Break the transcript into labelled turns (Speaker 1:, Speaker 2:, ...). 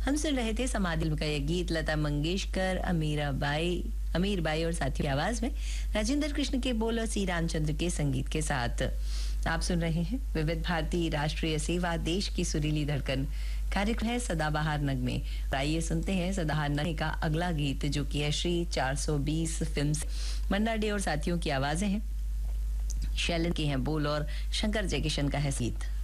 Speaker 1: हम सुन रहे थे समाधि का यह गीत लता मंगेशकर, अमीर बाई और साथियों की आवाज में, राजेंद्र कृष्ण के बोल और सी रामचंद्र के संगीत के साथ। आप सुन रहे हैं विविध भारती राष्ट्रीय सेवा, देश की सुरीली धड़कन। कार्यक्रम है सदाबहार नगमे। आइए सुनते हैं सदाबहार नगमे का अगला गीत, जो कि है श्री 420 फिल्म से। मन्ना डे और साथियों की आवाजें हैं, शैलन के हैं बोल और शंकर जयकिशन का है गीत।